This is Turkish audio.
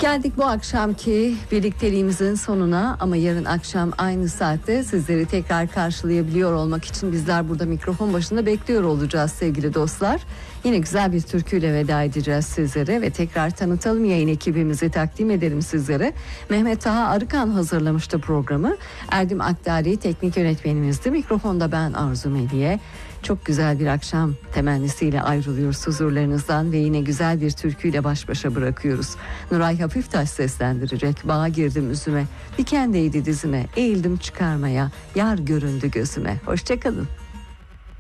Geldik bu akşamki birlikteliğimizin sonuna ama yarın akşam aynı saatte sizleri tekrar karşılayabiliyor olmak için bizler burada mikrofon başında bekliyor olacağız sevgili dostlar. Yine güzel bir türküyle veda edeceğiz sizlere ve tekrar tanıtalım, yayın ekibimizi takdim edelim sizlere. Mehmet Taha Arıkan hazırlamıştı programı. Erdim Akdari teknik yönetmenimizdi. Mikrofonda ben Arzu Meliye. Çok güzel bir akşam temennisiyle ayrılıyoruz huzurlarınızdan ve yine güzel bir türküyle baş başa bırakıyoruz. Nuray Hafiftaş seslendirecek. Bağa girdim üzüme, diken değdi dizime, eğildim çıkarmaya, yar göründü gözüme. Hoşçakalın.